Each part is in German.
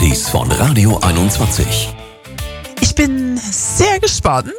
Buddies von Radio 21. Ich bin sehr gespannt,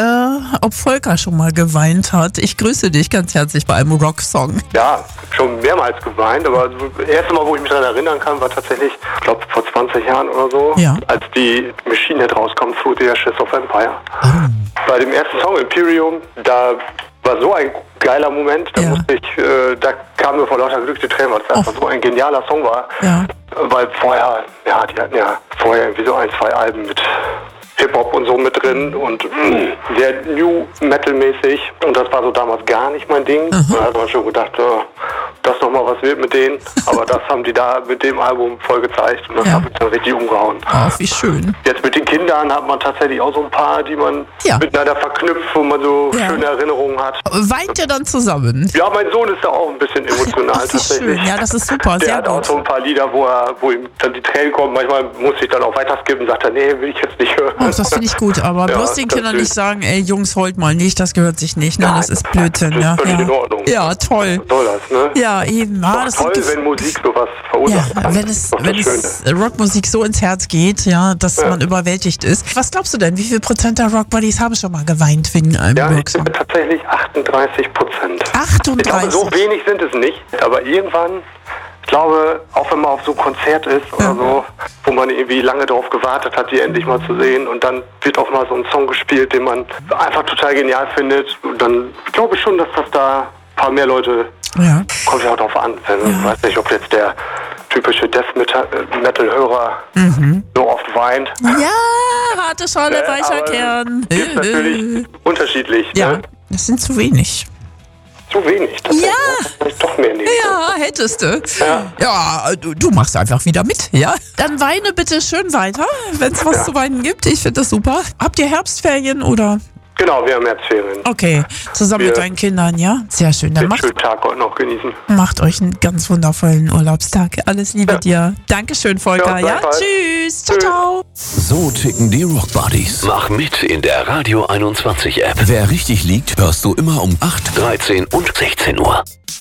ob Volker schon mal geweint hat. Ich grüße dich ganz herzlich bei einem Rocksong. Ja, schon mehrmals geweint, aber das erste Mal, wo ich mich daran erinnern kann, war tatsächlich, ich glaube, vor 20 Jahren oder so, Ja. als die Machine Head rauskam, Through the Ashes of Empire. Bei dem ersten Song, Imperium, da war so ein geiler Moment, da Ja. da kamen mir vor lauter Glück die Tränen, weil es einfach so ein genialer Song war. Ja. Weil vorher, die hatten ja vorher irgendwie so 1, 2 Alben mit Hip-Hop und so mit drin und sehr New Metal-mäßig. Und das war so damals gar nicht mein Ding. Da hat man schon gedacht, das nochmal was wird mit denen. Aber das haben die da mit dem Album voll gezeigt und das Ja. hat mich dann richtig umgehauen. Ach, wie schön. Jetzt mit den Kindern hat man tatsächlich auch so ein paar, die man Ja. miteinander verknüpft, wo man so Ja. schöne Erinnerungen hat. Weint ihr dann zusammen? Ja, mein Sohn ist da auch ein bisschen emotional Ach, wie tatsächlich. schön. Ja, das ist super. Der Sehr hat auch gut. so ein paar Lieder, wo ihm dann die Tränen kommen. Manchmal muss ich dann auch weiter skippen, sagt er, nee, will ich jetzt nicht hören. Ach, das finde ich gut, aber Ja, bloß den das Kindern ist- nicht sagen, ey Jungs, heult mal nicht, das gehört sich nicht, ne? Nein, Das ist Blödsinn, das ist ja. völlig Ja. in Ordnung. Ja, toll. Was soll das, ne? Ja, eben. Ah, das Toll, sind wenn Musik sowas ja, verursacht. kann. wenn Das es, ist doch das wenn es Rockmusik so ins Herz geht, ja, dass man überwältigt ist. Was glaubst du denn? Wie viel Prozent der Rock-Buddies haben schon mal geweint wegen einem Ja, ich Rocksong? bin tatsächlich 38%. 38? Ich glaube, so wenig sind es nicht, aber irgendwann, ich glaube, auch wenn man auf so ein Konzert ist oder so, wo man irgendwie lange darauf gewartet hat, die endlich mal zu sehen und dann wird auch mal so ein Song gespielt, den man einfach total genial findet und dann glaube ich schon, dass das da ein paar mehr Leute, Ja. kommt ja auch drauf an. Ich weiß nicht, ob jetzt der typische Death-Metal-Hörer so oft weint. Ja, harte Schale, weicher aber Kern. Ist natürlich unterschiedlich. Ja, Ne? das sind zu wenig. Zu wenig. Ja. Vielleicht doch mehr nehmen. Ja, hättest du. Ja. Ja, du machst einfach wieder mit, ja? Dann weine bitte schön weiter, wenn es was zu weinen gibt. Ich finde das super. Habt ihr Herbstferien oder? Genau, wir haben Herbstferien. Okay, zusammen mit Wir- deinen Kindern, ja? Sehr schön. Dann Den macht, schönen Tag heute noch genießen. macht euch einen ganz wundervollen Urlaubstag. Alles Liebe dir. Dankeschön, Volker. Ja, Ja, gleichfalls. tschüss. Ciao, Tschüss. ciao. So ticken die Rock Buddies. Mach mit in der Radio 21 App. Wer richtig liegt, hörst du immer um 8, 13 und 16 Uhr.